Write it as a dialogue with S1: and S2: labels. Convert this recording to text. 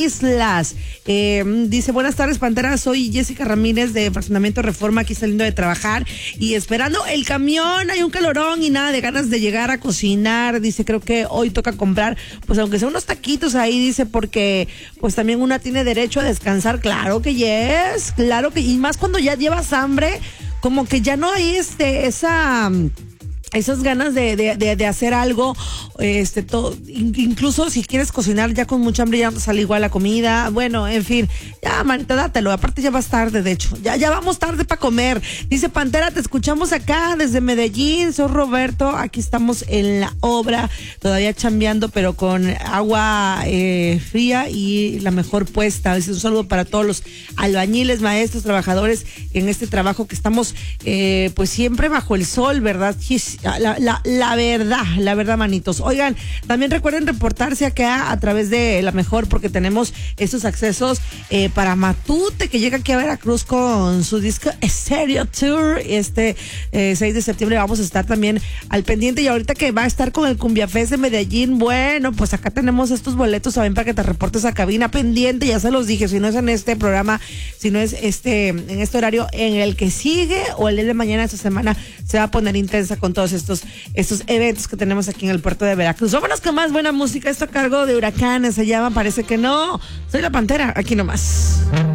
S1: Islas. Dice, buenas tardes, Pantera, soy Jessica Ramírez de Fraccionamiento Reforma, aquí saliendo de trabajar y esperando el camión. Hay un calorón y nada de ganas de llegar a cocinar. Dice, creo que hoy toca comprar, pues aunque sea unos taquitos ahí, dice, porque pues también una tiene derecho a descansar. Claro que yes, claro que, y más cuando ya llevas hambre, como que ya no hay esas ganas de hacer algo, incluso si quieres cocinar ya con mucha hambre, ya no te sale igual la comida. Bueno, en fin, ya, manita, dátelo. Aparte ya vas tarde, de hecho. Ya vamos tarde para comer. Dice Pantera, te escuchamos acá desde Medellín. Soy Roberto. Aquí estamos en la obra, todavía chambeando, pero con agua fría y la mejor puesta. Dice, un saludo para todos los albañiles, maestros, trabajadores en este trabajo que estamos, pues siempre bajo el sol, ¿verdad? La verdad, manitos. Oigan, también recuerden reportarse acá a través de La Mejor, porque tenemos estos accesos para Matute, que llega aquí a Veracruz con su disco Stereo Tour. 6 de septiembre vamos a estar también al pendiente, y ahorita que va a estar con el Cumbia Fest de Medellín, bueno, pues acá tenemos estos boletos también para que te reportes a cabina pendiente. Ya se los dije, si no es en este programa, si no es en este horario, en el que sigue o el día de mañana, esta semana se va a poner intensa con todos estos eventos que tenemos aquí en el puerto de Veracruz. Vámonos con más buena música. Esto a cargo de Huracanes se llama Parece que no. Soy la Pantera, aquí nomás.